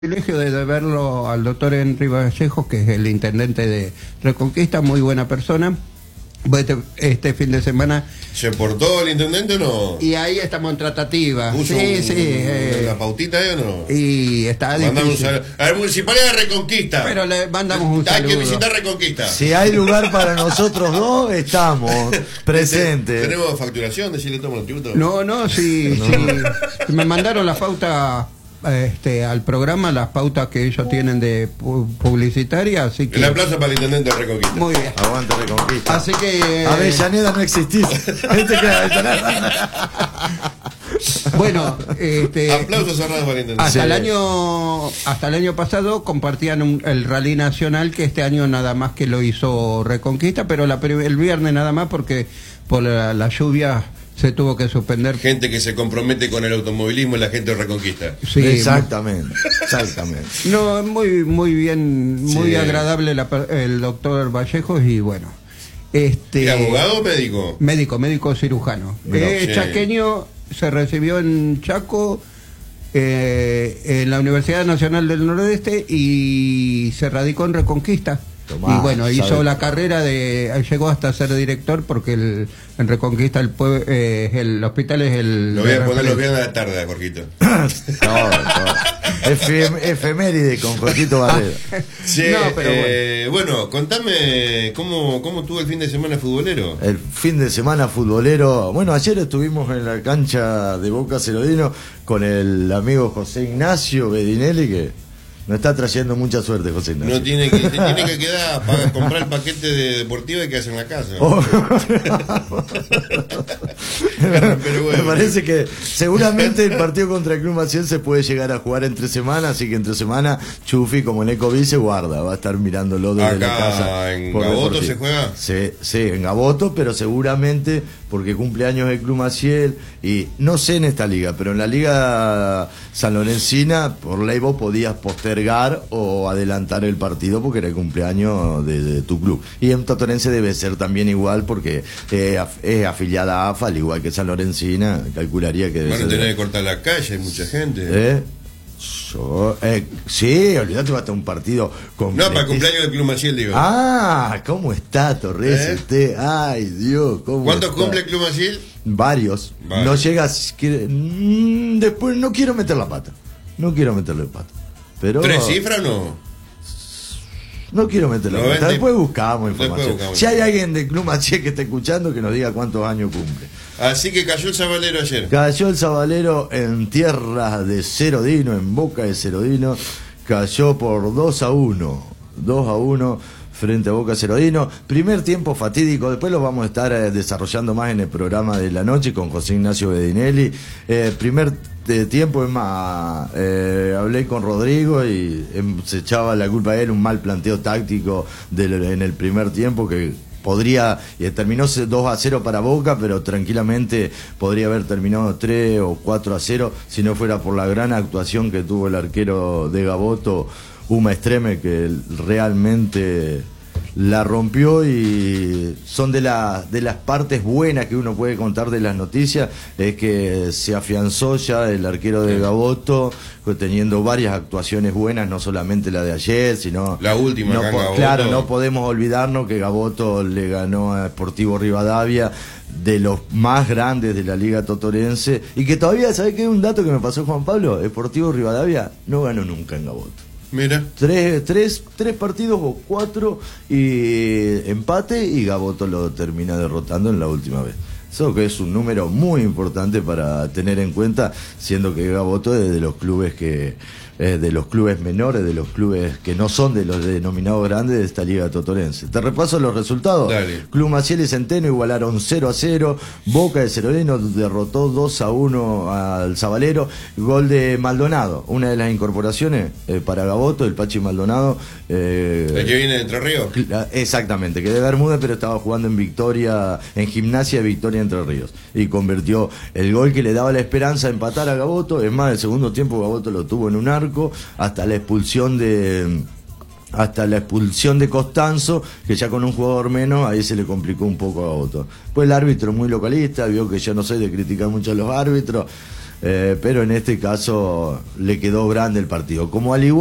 Privilegio de verlo al doctor Henry Vallejos, que es el intendente de Reconquista, muy buena persona. Este fin de semana... ¿Se portó el intendente o no? Y ahí estamos en tratativa. ¿Puso una pautita ahí o no? Y está difícil. A ver, Municipalidad de Reconquista. Pero le mandamos un saludo. Hay que visitar Reconquista. Si hay lugar para nosotros dos, estamos presentes. ¿Tenemos facturación? ¿Decirle tomo los tributos? No, sí. Me mandaron la pauta... al programa, las pautas que ellos tienen de publicitaria, así que... El aplauso para el intendente de Reconquista. Muy bien. Aguante Reconquista. Así que... Avellaneda no existís. Bueno, aplausos cerrados para el intendente. Hasta el año pasado compartían el Rally Nacional, que este año nada más que lo hizo Reconquista, pero el viernes nada más porque por la lluvia se tuvo que suspender. Gente que se compromete con el automovilismo y la gente de Reconquista. Sí, exactamente. No, muy bien, muy agradable el doctor Vallejos y bueno. ¿Y abogado o médico? Médico cirujano. Chaqueño, se recibió en Chaco, en la Universidad Nacional del Nordeste y se radicó en Reconquista. Y bueno, hizo la carrera llegó hasta ser director porque en Reconquista el hospital es el... Lo voy a poner los viernes a la tarde, Jorgito. Efeméride con Jorgito Barrera. Sí, pero bueno, contame cómo tuvo el fin de semana futbolero. El fin de semana futbolero, bueno, ayer estuvimos en la cancha de Boca Cerodino con el amigo José Ignacio Bedinelli, que nos está trayendo mucha suerte, José Ignacio. No tiene que quedar para comprar el paquete de deportivo y que hace en la casa. Pero bueno, me parece que seguramente el partido contra el Club Maciel se puede llegar a jugar entre semana, así que entre semana Chufi, como el Ecoví, se guarda, va a estar mirándolo desde la casa. ¿En Gaboto se juega? Sí, en Gaboto, pero seguramente porque cumple años el Club Maciel, y no sé en esta liga, pero en la liga sanlorencina, por ley vos podías postergar o adelantar el partido porque era el cumpleaños de tu club. Y en Totorense debe ser también igual porque es afiliada a AFA, al igual que Sanlorencina, calcularía que debe ser. Van a tener que cortar la calle, hay mucha gente. Sí, olvidate, va a estar un partido completo. No, para el cumpleaños del Club Maciel, digo. ¿Cómo está Torres usted? Ay, Dios, ¿cuántos cumple el Club Maciel? Varios. No llegas. Después no quiero meter la pata. No quiero meterle pata. Pero... ¿3 cifras o no? No quiero meterle la pata. Después buscamos información. Si hay alguien del Club Maciel que esté escuchando, que nos diga cuántos años cumple. Así que cayó el Sabalero ayer. Cayó el Sabalero en tierras de Cerodino, en Boca de Cerodino. Cayó por 2-1. 2-1 frente a Boca Cerodino. Primer tiempo fatídico. Después lo vamos a estar desarrollando más en el programa de la noche con José Ignacio Bedinelli. Primer tiempo, es más, hablé con Rodrigo y se echaba la culpa a él, un mal planteo táctico en el primer tiempo que podría, terminó 2-0 para Boca, pero tranquilamente podría haber terminado 3 o 4-0 si no fuera por la gran actuación que tuvo el arquero de Gaboto, Uma Estreme, que realmente la rompió. Y son de las partes buenas que uno puede contar de las noticias, es que se afianzó ya el arquero de Gaboto, teniendo varias actuaciones buenas, no solamente la de ayer, sino la última. Claro, no podemos olvidarnos que Gaboto le ganó a Sportivo Rivadavia, de los más grandes de la liga totorense, y que todavía, ¿sabés qué? Un dato que me pasó Juan Pablo: Sportivo Rivadavia no ganó nunca en Gaboto. Mira. Tres partidos o 4 y empate, y Gaboto lo termina derrotando en la última vez. Eso que es un número muy importante para tener en cuenta, siendo que Gaboto es de los clubes de los clubes menores, de los clubes que no son de los denominados grandes de esta liga totorense. Te repaso los resultados. Dale. Club Maciel y Centeno igualaron 0-0. Boca de Cerodino derrotó 2-1 al Sabalero. Gol de Maldonado, una de las incorporaciones para Gaboto, el Pachi Maldonado. ¿El que viene de Entre Ríos? Exactamente, que de Bermuda, pero estaba jugando en Gimnasia de Victoria Entre Ríos. Y convirtió el gol que le daba la esperanza de empatar a Gaboto. Es más, el segundo tiempo Gaboto lo tuvo en un arco, hasta la expulsión de Costanzo, que ya con un jugador menos ahí se le complicó un poco a Gaboto. Pues el árbitro muy localista, vio que yo no soy de criticar mucho a los árbitros, pero en este caso le quedó grande el partido. Como al igual